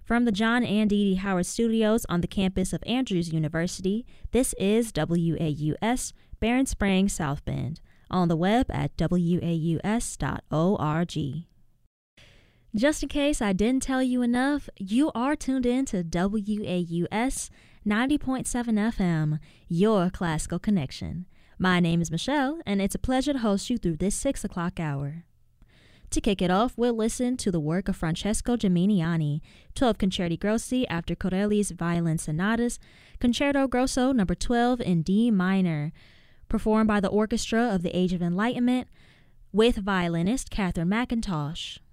From the John and Dee Dee Howard Studios on the campus of Andrews University, this is WAUS, Barron Springs, South Bend, on the web at waus.org. Just in case I didn't tell you enough, you are tuned in to WAUS 90.7 FM, your classical connection. My name is Michelle, and it's a pleasure to host you through this 6 o'clock hour. To kick it off, we'll listen to the work of Francesco Geminiani, 12 Concerti Grossi after Corelli's Violin Sonatas, Concerto Grosso No. 12 in D minor, performed by the Orchestra of the Age of Enlightenment with violinist Catherine McIntosh.